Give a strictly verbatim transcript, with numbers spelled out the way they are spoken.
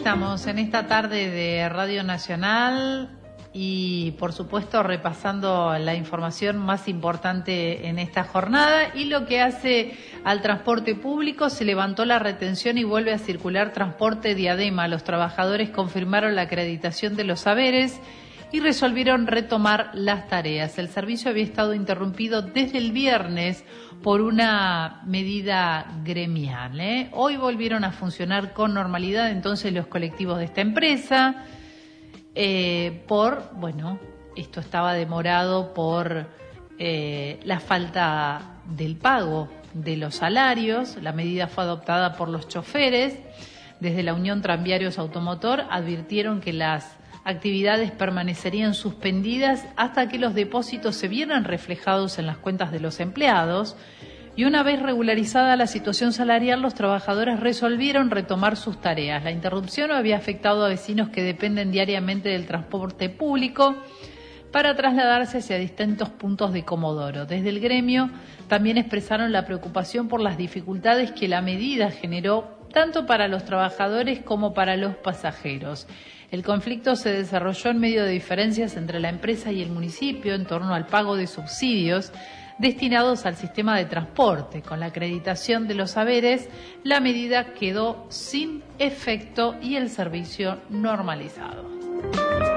estamos en esta tarde de Radio Nacional y por supuesto repasando la información más importante en esta jornada y lo que hace al transporte público. Se levantó la retención y vuelve a circular transporte Diadema. Los trabajadores confirmaron la acreditación de los saberes y resolvieron retomar las tareas. El servicio había estado interrumpido desde el viernes por una medida gremial, ¿eh? Hoy volvieron a funcionar con normalidad entonces los colectivos de esta empresa, eh, por, bueno, esto estaba demorado por eh, la falta del pago de los salarios. La medida fue adoptada por los choferes. Desde la Unión Tranviarios Automotor advirtieron que las actividades permanecerían suspendidas hasta que los depósitos se vieran reflejados en las cuentas de los empleados, y una vez regularizada la situación salarial, los trabajadores resolvieron retomar sus tareas. La interrupción había afectado a vecinos que dependen diariamente del transporte público para trasladarse hacia distintos puntos de Comodoro. Desde el gremio también expresaron la preocupación por las dificultades que la medida generó tanto para los trabajadores como para los pasajeros. El conflicto se desarrolló en medio de diferencias entre la empresa y el municipio en torno al pago de subsidios destinados al sistema de transporte. Con la acreditación de los saberes, la medida quedó sin efecto y el servicio normalizado.